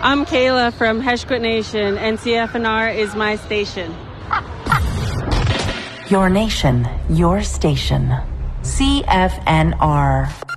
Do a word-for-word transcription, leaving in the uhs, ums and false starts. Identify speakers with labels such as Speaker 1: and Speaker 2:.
Speaker 1: I'm Kayla from Heshquit Nation, and C F N R is my station.
Speaker 2: Your nation, your station. C F N R.